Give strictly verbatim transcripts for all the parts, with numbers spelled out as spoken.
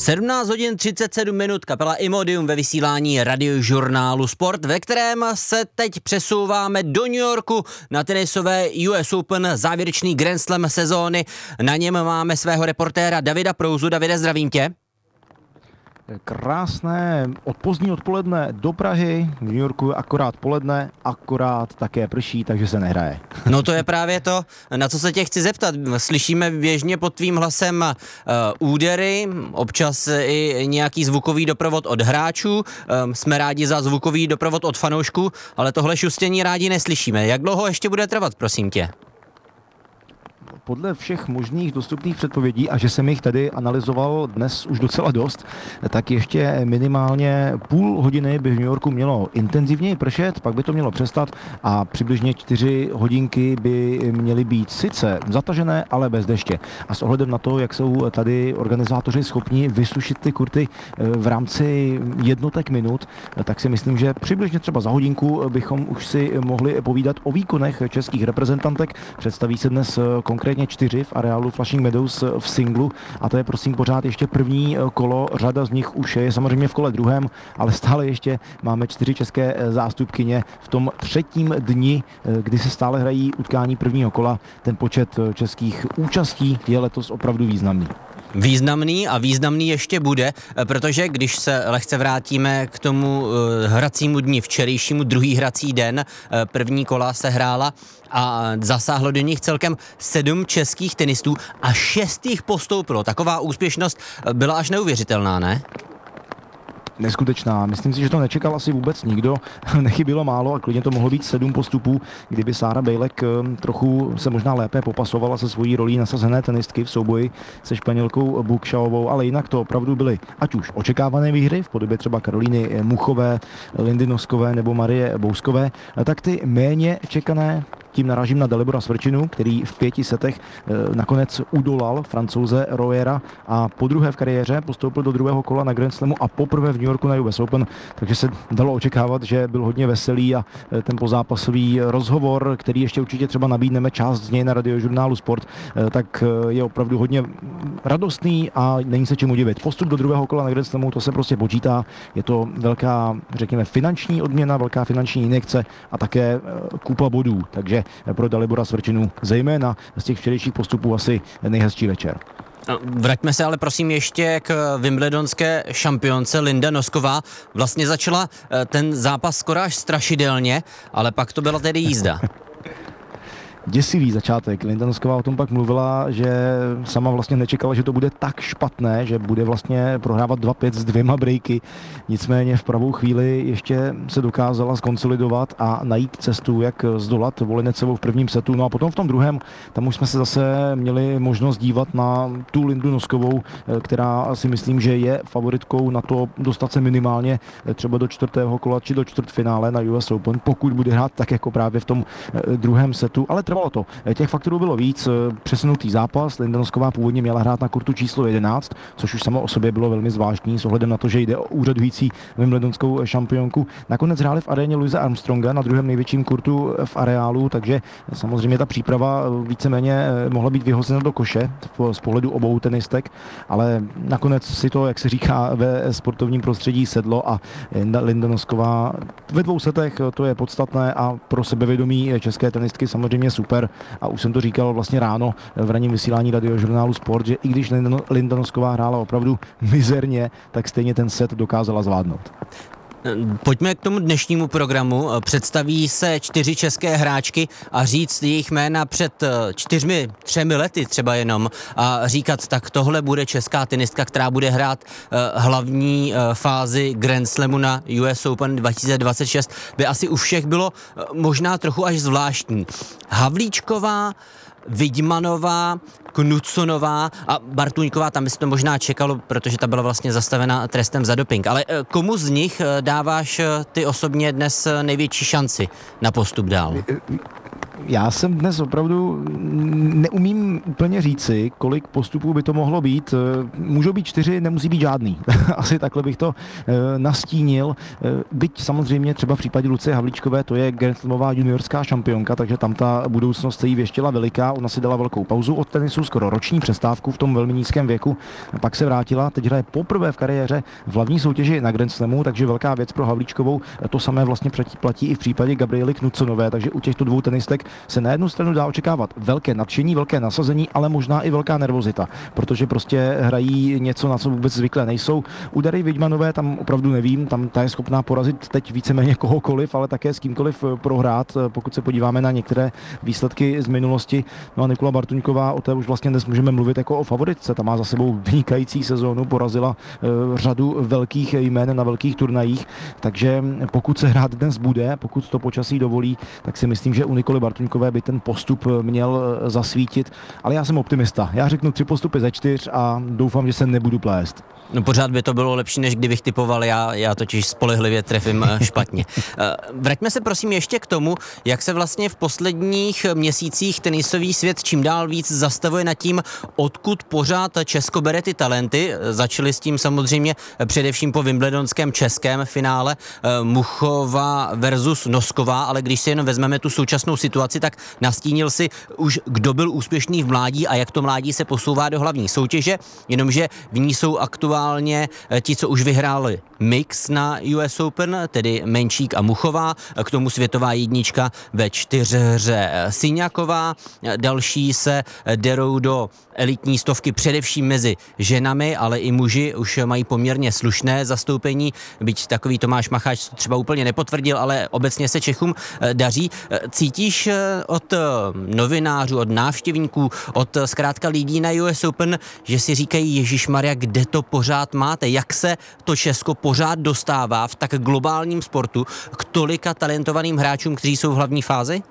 sedmnáct hodin třicet sedm minut, kapela Imodium ve vysílání radiožurnálu Sport, ve kterém se teď přesouváme do New Yorku na tenisové U S Open, závěrečný Grand Slam sezóny. Na něm máme svého reportéra Davida Prouzu. Davide, zdravím tě. Krásné od pozdní odpoledne do Prahy, v New Yorku akorát poledne, akorát také prší, takže se nehraje. No to je právě to, na co se tě chci zeptat. Slyšíme běžně pod tvým hlasem uh, údery, občas i nějaký zvukový doprovod od hráčů, um, jsme rádi za zvukový doprovod od fanoušků, ale tohle šustění rádi neslyšíme. Jak dlouho ještě bude trvat, prosím tě? Podle všech možných dostupných předpovědí, a že jsem jich tady analyzoval dnes už docela dost, tak ještě minimálně půl hodiny by v New Yorku mělo intenzivněji pršet, pak by to mělo přestat a přibližně čtyři hodinky by měly být sice zatažené, ale bez deště. A s ohledem na to, jak jsou tady organizátoři schopni vysušit ty kurty v rámci jednotek minut, tak si myslím, že přibližně třeba za hodinku bychom už si mohli povídat o výkonech českých reprezentantek. Představí se dnes konkrétně čtyři v areálu Flushing Meadows v singlu a to je prosím pořád ještě první kolo, řada z nich už je samozřejmě v kole druhém, ale stále ještě máme čtyři české zástupkyně v tom třetím dni, kdy se stále hrají utkání prvního kola. Ten počet českých účastí je letos opravdu významný. Významný a významný ještě bude, protože když se lehce vrátíme k tomu hracímu dni včerejšímu, druhý hrací den, první kola se hrála a zasáhlo do nich celkem sedm českých tenistů a šest jich postoupilo. Taková úspěšnost byla až neuvěřitelná, ne? Neskutečná. Myslím si, že to nečekal asi vůbec nikdo. Nechybilo málo a klidně to mohlo být sedm postupů, kdyby Sára Bejlek trochu se možná lépe popasovala se svojí rolí nasazené tenistky v souboji se Španělkou Bukshaovou, ale jinak to opravdu byly ať už očekávané výhry v podobě třeba Karolíny Muchové, Lindy Noskové nebo Marie Bouskové, tak ty méně čekané, tím narážím na Dalibora Svrčinu, který v pěti setech e, nakonec udolal Francouze Royera a po druhé v kariéře postoupil do druhého kola na Grand Slamu a poprvé v New Yorku na U S Open, takže se dalo očekávat, že byl hodně veselý a e, ten pozápasový rozhovor, který ještě určitě třeba nabídneme část z něj na radiožurnálu Sport, e, tak e, je opravdu hodně radostný a není se čemu divit. Postup do druhého kola na Grand Slamu, to se prostě počítá, je to velká, řekněme, finanční odměna, velká finanční injekce a také e, kupa bodů, takže pro Dalibora Svrčinu zejména z těch včerejších postupů asi nejhezčí večer. Vraťme se ale prosím ještě k wimbledonské šampionce. Linda Nosková vlastně začala ten zápas skoro až strašidelně, ale pak to byla tedy jízda. Děsivý začátek. Linda Nosková o tom pak mluvila, že sama vlastně nečekala, že to bude tak špatné, že bude vlastně prohrávat dva pět s dvěma breaky. Nicméně v pravou chvíli ještě se dokázala skonsolidovat a najít cestu, jak zdolat Volinecovou v prvním setu. No a potom v tom druhém, tam už jsme se zase měli možnost dívat na tu Lindu Noskovou, která si myslím, že je favoritkou na to dostat se minimálně třeba do čtvrtého kola či do čtvrtfinále na U S Open, pokud bude hrát tak jako právě v tom druhém setu. Ale trvalo to. Těch faktorů bylo víc. Přesunutý zápas. Linda Nosková původně měla hrát na kurtu číslo jedenáct, což už samo o sobě bylo velmi zvláštní s ohledem na to, že jde o úřadující wimbledonskou šampionku. Nakonec hráli v aréně Louise Armstronga na druhém největším kurtu v areálu, takže samozřejmě ta příprava víceméně mohla být vyhozena do koše z pohledu obou tenistek, ale nakonec si to, jak se říká ve sportovním prostředí, sedlo a Linda Nosková ve dvou setech, to je podstatné a pro sebevědomí české tenistky samozřejmě super. A už jsem to říkal vlastně ráno v ranním vysílání radiožurnálu Sport, že i když Linda Nosková hrála opravdu mizerně, tak stejně ten set dokázala zvládnout. Pojďme k tomu dnešnímu programu. Představí se čtyři české hráčky a říct jejich jména před čtyřmi, třemi lety třeba jenom a říkat, tak tohle bude česká tenistka, která bude hrát hlavní fázi Grand Slamu na U S Open dva tisíce dvacet šest, by asi u všech bylo možná trochu až zvláštní. Havlíčková, Vidmanová, Knudsonová a Bartuňková, tam by se to možná čekalo, protože ta byla vlastně zastavena trestem za doping. Ale komu z nich dáváš ty osobně dnes největší šanci na postup dál? Já jsem dnes opravdu neumím úplně říci, kolik postupů by to mohlo být. Můžou být čtyři, nemusí být žádný. Asi takhle bych to nastínil. Byť samozřejmě třeba v případě Lucie Havlíčkové to je grandslamová juniorská šampionka, takže tam ta budoucnost se jí věštila veliká. Ona si dala velkou pauzu od tenisu, skoro roční přestávku v tom velmi nízkém věku. Pak se vrátila, teď hraje poprvé v kariéře v hlavní soutěži na Grand Slamu, takže velká věc pro Havlíčkovou. To samé vlastně platí i v případě Gabriely Knutsonové, takže u těchto dvou tenistek se na jednu stranu dá očekávat velké nadšení, velké nasazení, ale možná i velká nervozita, protože prostě hrají něco, na co vůbec zvyklé nejsou. U Dary Vidmanové tam opravdu nevím, tam ta je schopná porazit teď víceméně kohokoliv, ale také s kýmkoliv prohrát, pokud se podíváme na některé výsledky z minulosti. No a Nikola Bartuňková, o té už vlastně dnes můžeme mluvit jako o favoritce, ta má za sebou vynikající sezónu, porazila uh, řadu velkých jmén na velkých turnajích, takže pokud se hrát dnes bude, pokud to počasí dovolí, tak si myslím, že u Nikoly Bartuňkové by ten postup měl zasvítit, ale já jsem optimista. Já řeknu tři postupy ze čtyř a doufám, že se nebudu plést. No pořád by to bylo lepší, než kdybych typoval, já, já totiž spolehlivě trefím špatně. Vraťme se prosím ještě k tomu, jak se vlastně v posledních měsících tenisový svět čím dál víc zastavuje nad tím, odkud pořád Česko bere ty talenty. Začali s tím samozřejmě především po wimbledonském českém finále Muchová versus Nosková, ale když si jenom vezmeme tu současnou situaci, tak nastínil si už, kdo byl úspěšný v mládí a jak to mládí se posouvá do hlavní soutěže, jenomže v ní jsou aktuálně ti, co už vyhráli mix na U S Open, tedy Menčík a Muchová, k tomu světová jednička ve čtyřhře Siňaková, další se derou do elitní stovky především mezi ženami, ale i muži už mají poměrně slušné zastoupení, byť takový Tomáš Macháč to třeba úplně nepotvrdil, ale obecně se Čechům daří. Cítíš od novinářů, od návštěvníků, od zkrátka lidí na U S Open, že si říkají, ježišmarja, kde to pořád máte, jak se to Česko pořád dostává v tak globálním sportu k tolika talentovaným hráčům, kteří jsou v hlavní fázi?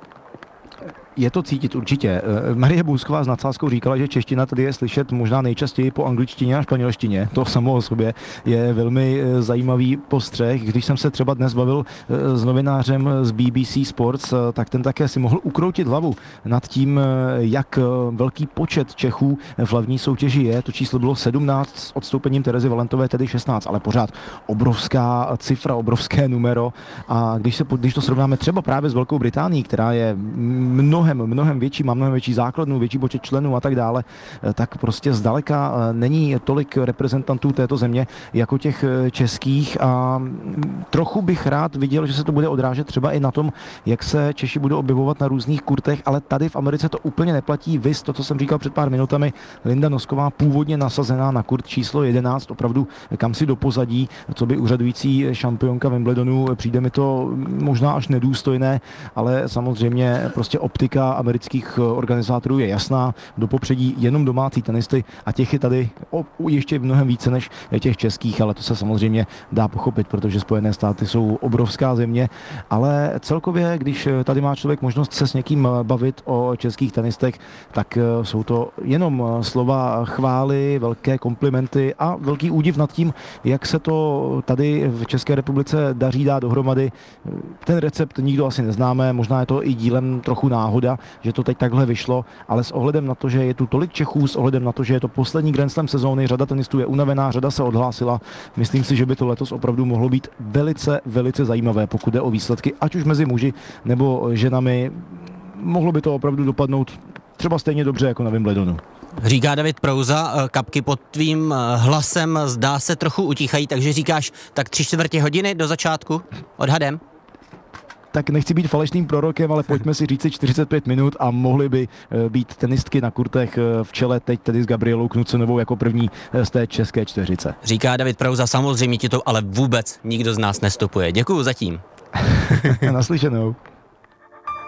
Je to cítit určitě. Marie Bousková s nadsázkou říkala, že čeština tady je slyšet možná nejčastěji po angličtině a španělštině. To samo o sobě je velmi zajímavý postřeh. Když jsem se třeba dnes bavil s novinářem z B B C Sports, tak ten také si mohl ukroutit hlavu nad tím, jak velký počet Čechů v hlavní soutěži je. To číslo bylo sedmnáct s odstoupením Terezy Valentové, tedy šestnáct, ale pořád obrovská cifra, obrovské numero. A když, se, když to srovnáme třeba právě s Velkou Británií, která je mnohem mnohem větší, má mnohem větší základnu, větší počet členů a tak dále, tak prostě zdaleka není tolik reprezentantů této země jako těch českých a trochu bych rád viděl, že se to bude odrážet třeba i na tom, jak se Češi budou objevovat na různých kurtech, ale tady v Americe to úplně neplatí. Vys, to, co jsem říkal před pár minutami, Linda Nosková původně nasazená na kurt číslo jedenáct, opravdu kam si do pozadí, co by úřadující šampionka Wimbledonu, přijde mi to možná až nedůstojné, ale samozřejmě prostě optika amerických organizátorů je jasná, do popředí jenom domácí tenisty a těch je tady o, ještě mnohem více než těch českých, ale to se samozřejmě dá pochopit, protože Spojené státy jsou obrovská země, ale celkově, když tady má člověk možnost se s někým bavit o českých tenistech, tak jsou to jenom slova chvály, velké komplimenty a velký údiv nad tím, jak se to tady v České republice daří dát dohromady. Ten recept nikdo asi neznáme, možná je to i dílem trochu náhoda, že to teď takhle vyšlo, ale s ohledem na to, že je tu tolik Čechů, s ohledem na to, že je to poslední Grand Slam sezóny, řada tenistů je unavená, řada se odhlásila, myslím si, že by to letos opravdu mohlo být velice, velice zajímavé, pokud jde o výsledky, ať už mezi muži nebo ženami, mohlo by to opravdu dopadnout třeba stejně dobře jako na Wimbledonu. Říká David Prouza, kapky pod tvým hlasem zdá se trochu utichají, takže říkáš tak tři čtvrtě hodiny do začátku odhadem? Tak nechci být falešným prorokem, ale pojďme si říci čtyřicet pět minut a mohly by být tenistky na kurtech v čele teď tedy s Gabrielou Knutsonovou jako první z té české čtveřice. Říká David Prouza, samozřejmě ti to ale vůbec nikdo z nás nestopuje. Děkuju zatím. Naslyšenou.